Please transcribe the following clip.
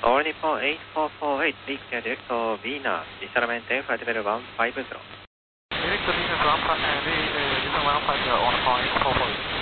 All Nippon 8448, please clear direct to Venus, Disarmamente, flight level 150. Direct to Venus 150, Venus 150 on point 448.